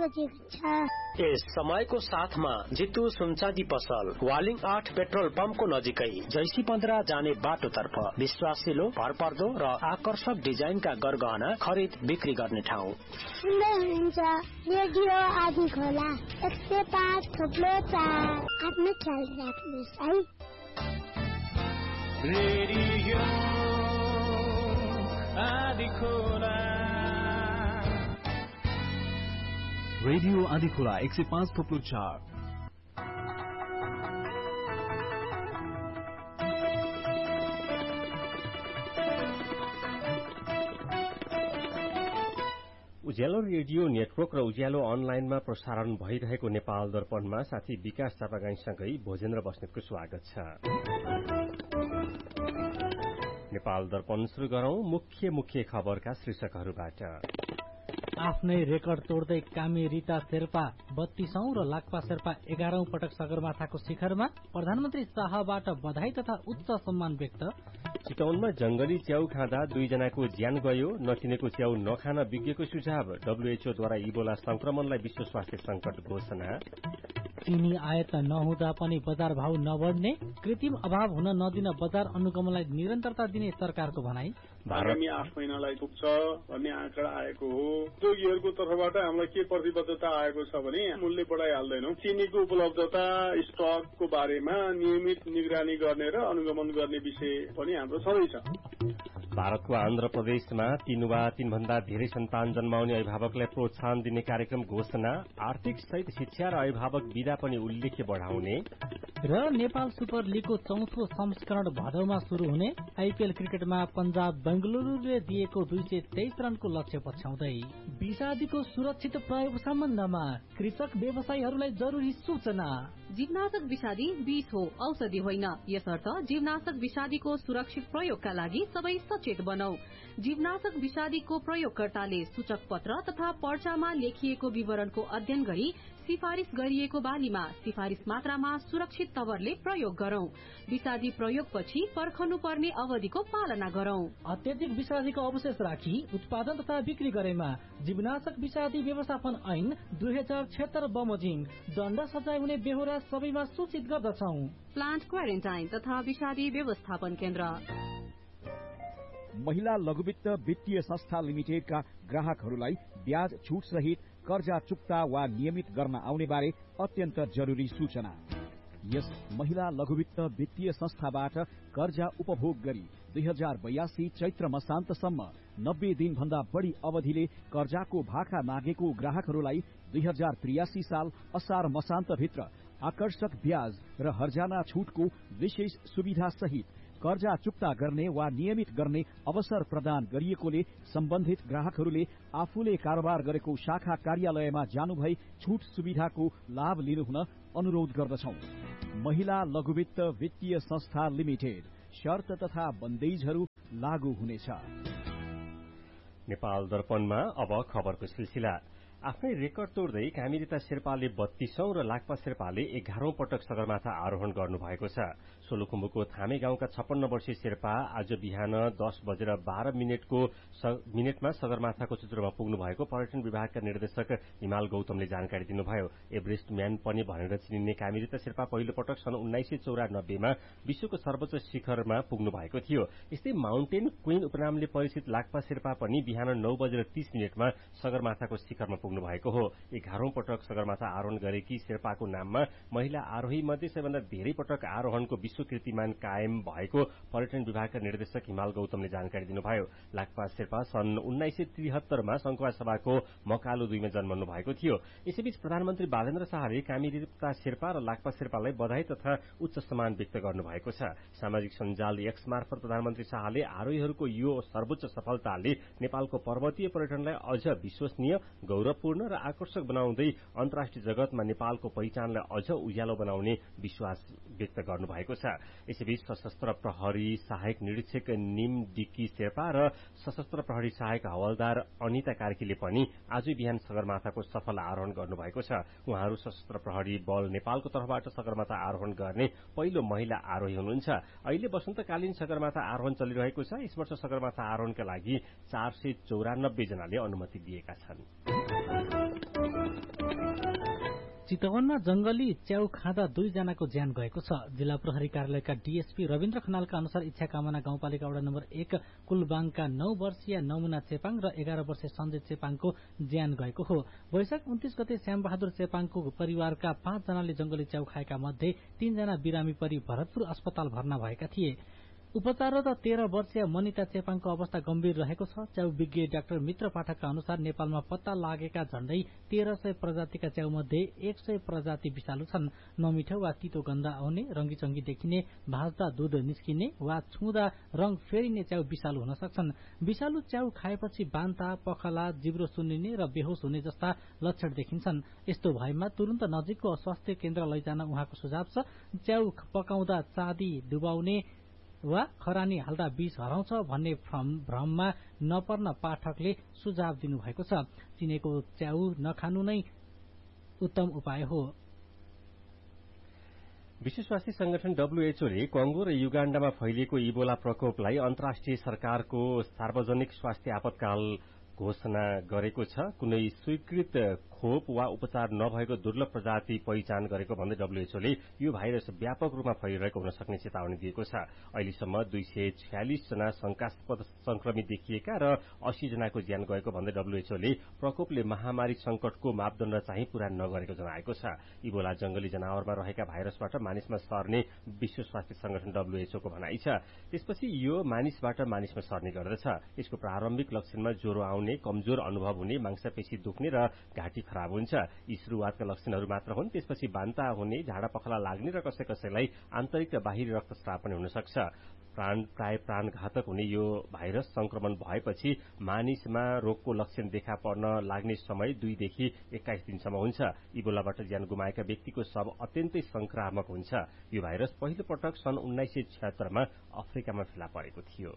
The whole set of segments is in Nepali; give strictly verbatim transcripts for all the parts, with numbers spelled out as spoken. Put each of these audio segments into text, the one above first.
नजिक छ। यस समयको साथमा जितु सुनचाँदी पसल वालिङ आठ पेट्रोल पम्पको नजिकै जैसी पन्ध्र जाने बाटोतर्फ विश्वासिलो भरपर्दो र आकर्षक डिजाइनका गरगहना खरिद बिक्री गर्ने ठाउँ। सुन्दै हुनुहुन्छ रेडियो आदि खोला एक सय पाँच थुप्रो चार। आफ्नो ख्याल राख्नुहोस् है। रेडियो आदि खोला रेडियो आदि खोला एक सय पाँच थुप्रो चार। उज्यालो रेडियो नेटवर्क र उज्यालो अनलाइनमा प्रसारण भइरहेको नेपाल दर्पणमा साथी विकास चापागाईसँगै भोजेन्द्र बस्नेतको स्वागत छ। नेपाल दर्पण शुरू गरौं मुख्य मुख्य खबरका शीर्षकहरूबाट। आफ्नै रेकर्ड तोड्दै कामी रीता शेर्पा बत्तीसौं र लाक्पा शेर्पा एघारौं पटक सगरमाथाको शिखरमा, प्रधानमन्त्री शाहबाट बधाई तथा उच्च सम्मान व्यक्त। चितवनमा जंगली च्याउ खाँदा दुईजनाको ज्यान गयो, नचिनेको च्याउ नखान विज्ञको सुझाव। डब्ल्यूएचओद्वारा इबोला संक्रमणलाई विश्व स्वास्थ्य संकट घोषणा। चिनी आयात नहुँदा पनि बजार भाव नबढ्ने, कृत्रिम अभाव हुन नदिन बजार अनुगमनलाई निरन्तरता दिने सरकारको भनाई। आगामी आठ महिनालाई पुग्छ भन्ने आँकडा आएको हो। उद्योगीहरूको तर्फबाट हामीलाई के प्रतिबद्धता आएको छ भने मूल्य बढाइहाल्दैनौं। चिनीको उपलब्धता स्टकको बारेमा नियमित निगरानी गर्ने र अनुगमन गर्ने विषय पनि हाम्रो छँदैछ। भारतको आन्ध्र प्रदेशमा तीन वा तीनभन्दा धेरै सन्तान जन्माउने अभिभावकलाई प्रोत्साहन दिने कार्यक्रम घोषणा। आर्थिक सहित शिक्षा र अभिभावक विधा पनि उल्लेख्य बढ़ाउने। र नेपाल सुपर लीगको चौथो संस्करण भदौमा शुरू हुने। आईपीएल क्रिकेटमा पंजाब बेंगलुरूले दिएको दुई सय तेइस रनको लक्ष्य पछ्याउँदै विषादीको सुरक्षित प्रयोग सम्बन्धमा कृषक व्यवसायीहरूलाई जरूरी सूचना। जीवनाशक विषादी विष हो, औषधि होइन। यसर्थ जीवनाशक विषादीको सुरक्षित प्रयोगका लागि सबै सचेत बनौ। जीवनाशक विषादीको प्रयोगकर्ताले सूचक पत्र तथा पर्चामा लेखिएको विवरणको अध्ययन गरी सिफारिश गरिएको बालीमा सिफारिश मात्रामा सुरक्षित तवरले प्रयोग गरौं। विषादी प्रयोगपछि पर्खनु पर्ने अवधिको पालना गरौं। अत्यधिक विषादीको अवशेष राखी उत्पादन तथा बिक्री गरेमा जीवनाशक विषादी व्यवस्थापन ऐन दुई हजार छिहत्तर बमोजिम दण्ड सजाय हुने बेहोरा सबैमा सूचित गर्दछौ। प्लान्ट क्वारेन्टाइन तथा विषादी व्यवस्थापन केन्द्र। महिला लघुवित्त वित्तीय संस्था लिमिटेडका ग्राहकहरूलाई ब्याज छुट सहित कर्जा चुक्ता वा नियमित गर्न आउने बारे अत्यन्त जरूरी सूचना। यस महिला लघुवित्त वित्तीय संस्थाबाट कर्जा उपभोग गरी दुई हजार बयासी चैत्र मसान्तसम्म नब्बे दिन भन्दा बढ़ी अवधिले कर्जाको भाका मागेको ग्राहकहरूलाई दुई हजार त्रियासी साल असार मसान्त भित्र आकर्षक ब्याज र हर्जाना छुटको विशेष सुविधा सहित कर्जा चुक्ता गर्ने वा नियमित गर्ने अवसर प्रदान गरिएकोले सम्बन्धित ग्राहकहरूले आफूले कारोबार गरेको शाखा कार्यालयमा जानुभई छुट सुविधाको लाभ लिनुहुन अनुरोध गर्दछौ। महिला लघुवित्त वित्तीय संस्था लिमिटेड। शर्त तथा बन्देजहरू लागू हुनेछ। नेपाल दर्पणमा अब खबरको सिलसिला। आफ्नै रेकर्ड तोड्दै कामिरीता शेर्पाले बत्तीसौं र लाक्पा शेर्पाले एघारौं पटक सगरमाथा आरोहण गर्नुभएको छ। सोलुखुम्बुको थामे गाउँका छप्पन्न वर्षीय शेर्पा आज बिहान दस बजेर बाह्र मिनटको मिनटमा सगरमाथाको चुचुरोमा पुग्नु भएको पर्यटन विभागका निर्देशक हिमाल गौतमले जानकारी दिनुभयो। एभरेस्ट म्यान पनि भनेर चिनिने कामिरीता शेर्पा पहिलो पटक सन् उन्नाइस सय चौरानब्बेमा विश्वको सर्वोच्च शिखरमा पुग्नु भएको थियो। यस्तै माउन्टेन क्वीन उपनामले परिचित लाक्पा शेर्पा पनि बिहान नौ बजेर तीस मिनटमा सगरमाथाको शिखरमा पुग्नु भएको हो। एघारौं पटक सगरमाथा आरोहण गरेकी शेर्पाको नाममा महिला आरोही मध्ये सबैभन्दा धेरै पटक आरोहणको विश्व कीर्तिमान कायम भएको पर्यटन विभागका निर्देशक हिमाल गौतमले जानकारी दिनुभयो। लाक्पा शेर्पा सन् उन्नाइस सय त्रिहत्तरमा संखुवा सभाको मकालु दुईमा जन्मनु भएको थियो। यसैबीच प्रधानमन्त्री बालेन्द्र शाहले कामिरीता शेर्पा र लाक्पा शेर्पालाई बधाई तथा उच्च सम्मान व्यक्त गर्नुभएको छ। सामाजिक सञ्जाल एक्स मार्फत प्रधानमन्त्री शाहले आरोहीहरूको यो सर्वोच्च सफलताले नेपालको पर्वतीय पर्यटनलाई अझ विश्वसनीय, गौरवपूर्ण र आकर्षक बनाउँदै अन्तर्राष्ट्रिय जगतमा नेपालको पहिचानलाई अझ उज्यालो बनाउने विश्वास व्यक्त गर्नुभएको छ। यसैबीच सशस्त्र प्रहरी सहायक निरीक्षक निम डिक्की शेर्पा र सशस्त्र प्रहरी सहायक हवलदार अनिता कार्कीले पनि आज बिहान सगरमाथाको सफल आरोहण गर्नुभएको छ। उहाँहरू सशस्त्र प्रहरी बल नेपालको तर्फबाट सगरमाथा आरोहण गर्ने पहिलो महिला आरोही हुनुहुन्छ। अहिले वसन्तकालीन सगरमाथा आरोहण चलिरहेको छ। यस वर्ष सगरमाथा आरोहणका लागि चार सय चौरानब्बे जनाले अनुमति दिएका छन्। चितवनमा जंगली च्याउ खाँदा दुईजनाको ज्यान गएको छ। जिल्ला प्रहरी कार्यालयका डीएसपी रविन्द्र खनालका अनुसार इच्छा कामना गाउँपालिका वडा नम्बर एक कुलबाङका नौ वर्षीय नमुना चेपाङ र एघार वर्षीय सञ्जय चेपाङको ज्यान गएको हो। वैशाख उन्तीस गते श्यामबहादुर चेपाङको परिवारका पाँचजनाले जंगली च्याउ खाएका मध्ये तीनजना बिरामी परि भरतपुर अस्पताल भर्ना भएका थिए। उपचाररत तेह्र वर्षीय मनिता चेपाङको अवस्था गम्भीर रहेको छ। च्याउ विज्ञ डाक्टर मित्र पाठकका अनुसार नेपालमा पत्ता लागेका झण्डै तेह्र सय प्रजातिका च्याउ मध्ये एक सय प्रजाति विषालु छन्। नमिठो वा तितो गन्ध आउने, रंगीचंगी देखिने, भाज्दा दूध निस्किने वा छुँदा रंग फेरिने च्याउ विषालु हुन सक्छन्। विषालु च्याउ खाएपछि बान्ता, पखला, जिब्रो सुन्निने र बेहोस हुने जस्ता लक्षण देखिन्छन्। यस्तो भएमा तुरन्त नजिकको स्वास्थ्य केन्द्र लैजान उहाँको सुझाव छ। च्याउ पकाउँदा चाँदी डुबाउने वा खरानी हाल्दा विष हराउँछ भन्ने भ्रममा नपर्न पाठकले सुझाव दिनुभएको छ। चिनेको च्याउ नखानु नै उत्तम उपाय हो। विश्व स्वास्थ्य संगठन डब्ल्यूएचओले कंगो र युगाण्डामा फैलिएको इबोला प्रकोपलाई अन्तर्राष्ट्रिय सरकारको सार्वजनिक स्वास्थ्य आपतकाल घोषणा गरेको छ। कुनै स्वीकृत खोप वा उपचार नभएको दुर्लभ प्रजाति पहिचान गरेको भन्दै डब्ल्यूएचओले यो भाइरस व्यापक रूपमा फैलिरहेको हुन सक्ने चेतावनी दिएको छ। अहिलेसम्म दुई सय छयालिस जना शंकास्पद संक्रमित देखिएका र अस्सी जनाको ज्यान गएको भन्दै डब्ल्यूएचओले प्रकोपले महामारी संकटको मापदण्ड चाहिँ पूरा नगरेको जनाएको छ। इबोला जंगली जनावरमा रहेका भाइरसबाट मानिसमा सर्ने विश्व स्वास्थ्य संगठन डब्ल्यूएचओ को भनाइ छ। त्यसपछि यो मानिसबाट मानिसमा सर्ने गर्दछ। यसको प्रारम्भिक लक्षणमा ज्वरो आउने, कमजोर अनुभव हुने, मांसपेशी दुख्ने र घाँटी खराब हुन्छ। यी शुरूआतका लक्षणहरू मात्र हुन्। त्यसपछि बान्ता हुने, झाडा पखला लाग्ने र कसै कसैलाई आन्तरिक र बाहिरी रक्तस्राव पनि हुन सक्छ। प्राण प्राय प्राणघातक हुने यो भाइरस संक्रमण भएपछि मानिसमा रोगको लक्षण देखा पर्न लाग्ने समय दुईदेखि एक्काइस दिनसम्म हुन्छ। इबोलाबाट ज्यान गुमाएका व्यक्तिको शव अत्यन्तै संक्रामक हुन्छ। यो भाइरस पहिलो पटक सन् उन्नाइस सय छिहत्तरमा अफ्रिकामा फेला परेको थियो।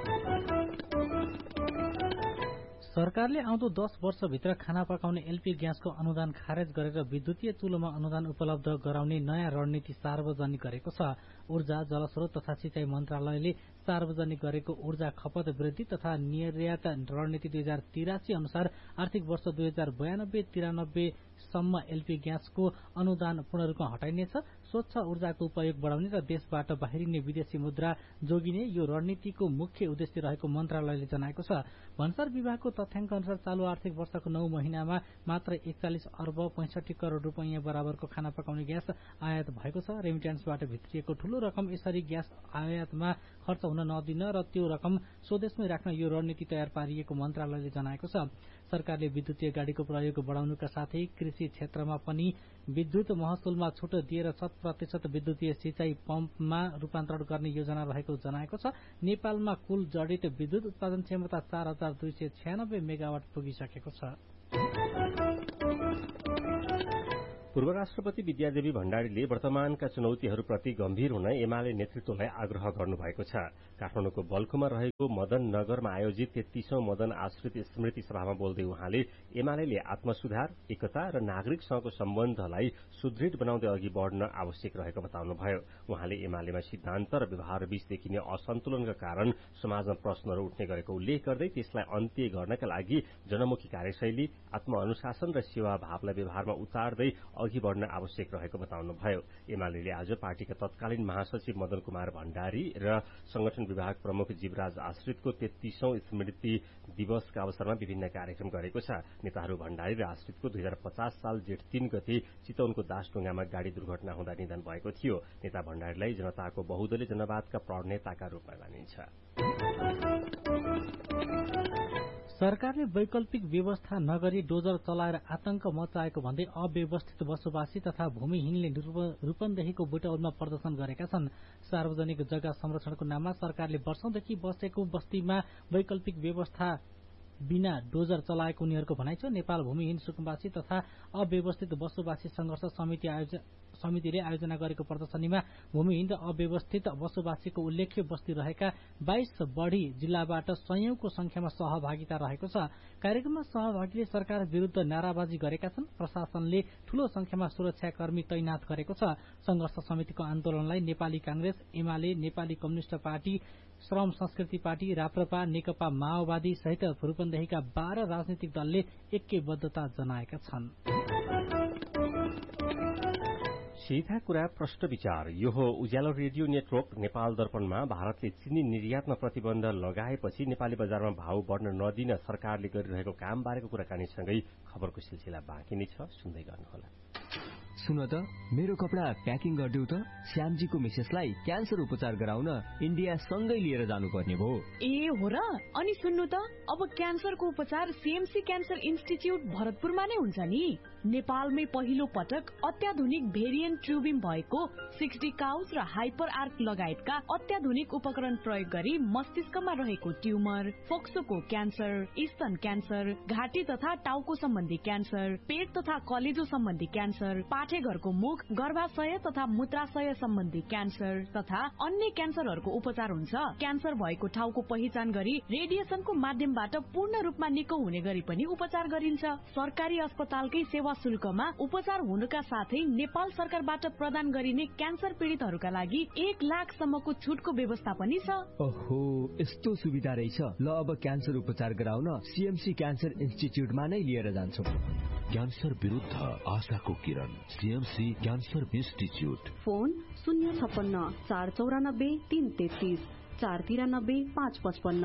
सरकारले आउँदो दस वर्षभित्र खाना पकाउने एलपी ग्यासको अनुदान खारेज गरेर विद्युतीय चुलोमा अनुदान उपलब्ध गराउने नयाँ रणनीति सार्वजनिक गरेको छ। ऊर्जा, जलस्रोत तथा सिंचाई मन्त्रालयले सार्वजनिक गरेको ऊर्जा खपत वृद्धि तथा निर्यात रणनीति दुई हजार तिरासी अनुसार आर्थिक वर्ष दुई हजार बयानब्बे तिरानब्बे सम्म एलपी ग्यासको अनुदान पूर्ण रूपमा हटाइनेछ। स्वच्छ ऊर्जाको उपयोग बढाउने र देशबाट बाहिरिने विदेशी मुद्रा जोगिने यो रणनीतिको मुख्य उद्देश्य रहेको मन्त्रालयले जनाएको छ। भन्सार विभागको तथ्याङ्क अनुसार चालू आर्थिक वर्षको नौ महिनामा मात्र एकचालिस अर्ब पैंसठी करोड़ रूपियाँ बराबरको खाना पकाउने ग्यास आयात भएको छ। रेमिट्यान्सबाट भित्रिएको ठूलो रकम यसरी ग्यास आयातमा खर्च हुन नदिन र त्यो रकम स्वदेशमै राख्न यो रणनीति तयार पारिएको मन्त्रालयले जनाएको छ। सरकारले विद्युतीय गाड़ीको प्रयोग बढाउनुका साथै कृषि क्षेत्रमा पनि विद्युत महसुलमा छुट दिएर शत प्रतिशत विद्युतीय सिंचाई पम्पमा रूपान्तरण गर्ने योजना रहेको जनाएको छ। नेपालमा कुल जडित विद्युत उत्पादन क्षमता चार हजार दुई सय छयानब्बे मेगावाट पुगिसकेको छ। पूर्व राष्ट्रपति विद्यादेवी भण्डारीले वर्तमानका चुनौतीहरूप्रति गम्भीर हुन एमाले नेतृत्वलाई आग्रह गर्नुभएको छ। काठमाडौँको बल्खुमा रहेको मदन नगरमा आयोजित तेत्तीसौं मदन आश्रित स्मृति सभामा बोल्दै उहाँले एमाले आत्मसुधार, एकता र नागरिकसँगको सम्बन्धलाई सुदृढ बनाउँदै अघि बढ़न आवश्यक रहेको बताउनुभयो। उहाँले एमालेमा सिद्धान्त र व्यवहारबीच देखिने असन्तुलनका कारण समाजमा प्रश्नहरू उठ्ने गरेको उल्लेख गर्दै त्यसलाई अन्त्य गर्नका लागि जनमुखी कार्यशैली, आत्मअनुशासन र सेवाभावलाई व्यवहारमा उतार्दै अघि बढ़न आवश्यक रहेको बताउनुभयो। एमाले आज पार्टीका तत्कालीन महासचिव मदन कुमार भण्डारी र संगठन विभाग प्रमुख जीवराज आश्रितको तेत्तीसौं स्मृति दिवसका अवसरमा विभिन्न कार्यक्रम गरेको छ। नेताहरू भण्डारी र आश्रितको दुई हजार पचास साल जेठ तीन गते चितवनको दासढुङ्गामा गाड़ी दुर्घटना हुँदा निधन भएको थियो। नेता भण्डारीलाई जनताको बहुदलीय जनवादका प्रणेताका रूपमा मानिन्छ। सरकारले वैकल्पिक व्यवस्था नगरी डोजर चलाएर आतंक मचाएको भन्दै अव्यवस्थित बसोबासी तथा भूमिहीनले रूपन्देहीको बुटौलमा प्रदर्शन गरेका छन्। सार्वजनिक जग्गा संरक्षणको नाममा सरकारले वर्षौंदेखि बसेको बस्तीमा वैकल्पिक व्यवस्था बिना डोजर चलाएको उनीहरूको भनाइ छ। नेपाल भूमिहीन सुकुम्बासी तथा अव्यवस्थित बसोबासी संघर्ष समिति समितिले आयोजना गरेको प्रदर्शनीमा भूमिहीन र अव्यवस्थित बसोबासीको उल्लेख्य बस्ती रहेका बाइस बढ़ी जिल्लाबाट सयौंको संख्यामा सहभागिता रहेको छ। कार्यक्रममा सहभागीले सरकार विरूद्ध नाराबाजी गरेका छन्। प्रशासनले ठूलो संख्यामा सुरक्षाकर्मी तैनाथ गरेको छ। संघर्ष समितिको आन्दोलनलाई नेपाली कांग्रेस, एमाले, नेपाली कम्युनिष्ट पार्टी, श्रम संस्कृति पार्टी, राप्रपा, नेकपा माओवादी सहित रूपन्देहीका बाह्र राजनीतिक दलले ऐक्यबद्धता जनाएका छन्। सीधा कुरा प्रश्न विचार। यो हो उज्यालो रेडियो नेटवर्क नेपाल दर्पणमा भारतले चिनी निर्यातमा प्रतिबन्ध लगाएपछि नेपाली बजारमा भाव बढ्न नदिन सरकारले गरिरहेको काम बारेको कुराकानीसँगै खबरको सिलसिला बाँकी नै छ, सुन्दै गर्नुहोला। सुन त, मेरो कपडा प्याकिङ गरिदेऊ त। श्यामजीको मिसेसलाई क्यान्सर उपचार गराउन इन्डिया सँगै लिएर जानुपर्ने भयो। ए हो र? अनि सुन्नु त, अब क्यान्सरको उपचार सीएमसी क्यान्सर इन्स्टिच्युट भरतपुरमा नै हुन्छ नि। नेपालमै पहिलो पटक अत्याधुनिक भेरिएन्ट ट्युबिम भएको सिक्स डी काउच र हाइपर आर्क लगायतका अत्याधुनिक उपकरण प्रयोग गरी मस्तिष्कमा रहेको ट्युमर, फोक्सोको क्यान्सर, स्तन क्यान्सर, घाँटी तथा टाउको सम्बन्धी क्यान्सर, पेट तथा कलेजो सम्बन्धी क्यान्सर, पाठेघरको मुख, गर्भाशय तथा मूत्राशय सम्बन्धी क्यान्सर तथा अन्य क्यान्सरहरूको उपचार हुन्छ। क्यान्सर भएको ठाउँको पहिचान गरी रेडिएसनको माध्यमबाट पूर्ण रूपमा निको हुने गरी पनि उपचार गरिन्छ। सरकारी अस्पतालकै सेवा शुल्कमा उपचार हुनुका साथै नेपाल सरकारबाट प्रदान गरिने क्यान्सर पीड़ितहरूका लागि एक लाखसम्मको छुटको व्यवस्था पनि छ। ओहो, यस्तो सुविधा रहेछ। ल, अब क्यान्सर उपचार गराउन सीएमसी क्यान्सर इन्स्टिच्युटमा नै लिएर जान्छौँ। क्यान्सर विरुद्ध आशाको किरण, सीएमसी क्यान्सर इन्स्टिच्युट। फोन शून्य छप्पन्न चार चौरानब्बे तीन तेत्तीस चार तिरानब्बे पाँच पचपन्न।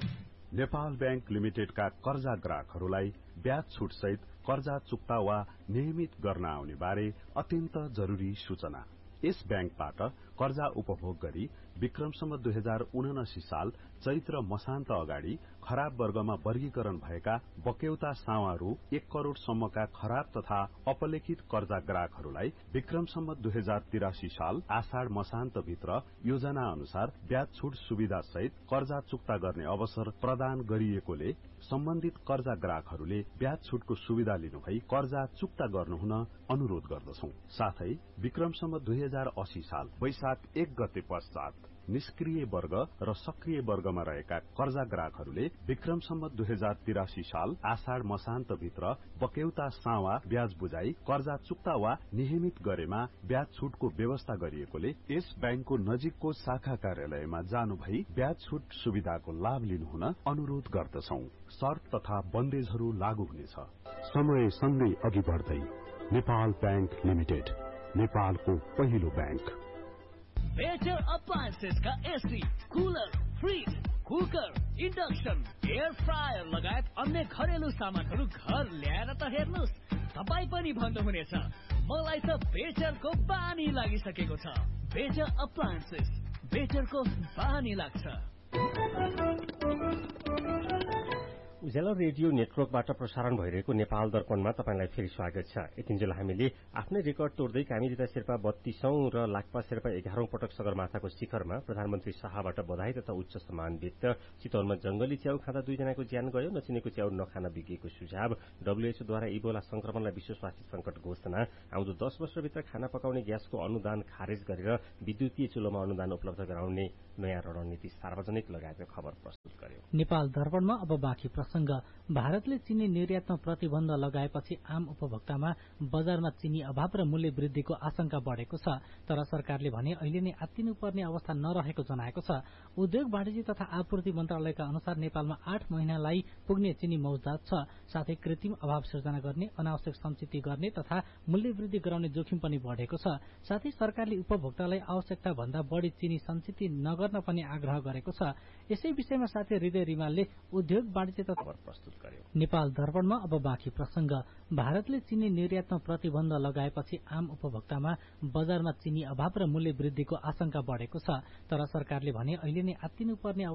नेपाल ब्याङ्क लिमिटेडका कर्जा ग्राहकहरूलाई ब्याज छुट सहित कर्जा चुक्ता वा नियमित गर्न आउने बारे अत्यन्त जरुरी सूचना। यस ब्याङ्कबाट कर्जा उपभोग गरी विक्रमसम्म दुई हजार उनासी साल चैत्र मसान्त अगाडि खराब वर्गमा वर्गीकरण भएका बक्यौता सावारू एक करोड़सम्मका खराब तथा अपलेखित कर्जा ग्राहकहरूलाई विक्रमसम्म दुई हजार तिरासी साल आषाढ़ मसान्त भित्र योजना अनुसार ब्याज छुट सुविधा सहित कर्जा चुक्ता गर्ने अवसर प्रदान गरिएकोले सम्बन्धित कर्जा ग्राहकहरूले ब्याज छुटको सुविधा लिनुभई कर्जा चुक्ता गर्नुहुन अनुरोध गर्दछौं। साथै विक्रमसम्म दुई हजार अस्सी साल वैशाख एक गते पश्चात निष्क्रिय वर्ग र सक्रिय वर्गमा रहेका कर्जा ग्राहकहरूले विक्रमसम्म दुई हजार तिरासी साल आषाढ़ मसान्त भित्र बक्यौता सावा ब्याज बुझाई कर्जा चुक्ता वा नियमित गरेमा ब्याज छुटको व्यवस्था गरिएकोले यस ब्याङ्कको नजिकको शाखा कार्यालयमा जानु भई ब्याज छुट सुविधाको लाभ लिनुहुन अनुरोध गर्दछौं। शर्त तथा बन्देजहरू लागू हुनेछ। समय सँगै अघि बढ्दै नेपाल ब्याङ्क लिमिटेड, नेपालको पहिलो ब्याङ्क। बेटर अप्लायन्सेस का AC, cooler, fridge, cooker, induction, air fryer लगायत अन्य घरेलु सामानहरू घर ल्याएर त हेर्नुस्, तपाई पनि भन्नुहुनेछ मलाई त बेटरको बानी लागिसकेको छ। बेटर अप्लायन्सेस, बेटरको बानी लाग्छ। उज्यालो रेडियो नेटवर्कबाट प्रसारण भइरहेको नेपाल दर्पणमा तपाईंलाई फेरि स्वागत छ। यतिन्जेल हामीले आफ्नै रेकर्ड तोड्दै कामिरिता शेर्पा बत्तीसौं र लाक्पा शेर्पा एघारौं पटक सगरमाथाको शिखरमा प्रधानमन्त्री शाहबाट बधाई तथा उच्च सम्मान व्यक्त। चितवनमा जंगली च्याउ खाँदा दुईजनाको ज्यान गयो। नचिनेको च्याउ नखान विज्ञको सुझाव। डब्ल्यूएचओद्वारा इबोला संक्रमणलाई विश्व स्वास्थ्य संकट घोषणा। आउँदो दस वर्षभित्र खाना पकाउने ग्यासको अनुदान खारेज गरेर विद्युतीय चुलोमा अनुदान उपलब्ध गराउने नयाँ रणनीति सार्वजनिक लगायतका खबर प्रस्तुत गर्यो। नेपाल दर्पणमा अब बाँकी प्रसंग। भारतले चिनी निर्यातमा प्रतिबन्ध लगाएपछि आम उपभोक्तामा बजारमा चिनी अभाव र मूल्य वृद्धिको आशंका बढ़ेको छ। तर सरकारले भने अहिले नै आत्तिनुपर्ने अवस्था नरहेको जनाएको छ। उद्योग वाणिज्य तथा आपूर्ति मन्त्रालयका अनुसार नेपालमा आठ महिनालाई पुग्ने चिनी मौजदात छ। साथै कृत्रिम अभाव सिर्जना गर्ने, अनावश्यक संचिति गर्ने तथा मूल्य वृद्धि गराउने जोखिम पनि बढ़ेको छ। साथै सरकारले उपभोक्तालाई आवश्यकता भन्दा बढ़ी चिनी संचिति नगर्न पनि आग्रह गरेको छ। यसै विषयमा साथी हृदय रिमालले उद्योग वाणिज्य तथा प्रस्तुत गर्यो। नेपाल दर्पणमा अब बाँकी प्रसंग। भारतले चिनी निर्यातमा प्रतिबन्ध लगाएपछि आम उपभोक्तामा बजारमा चिनी अभाव र मूल्य वृद्धिको आशंका बढ़ेको छ। तर सरकारले भने अहिले नै आत्तिनुपर्ने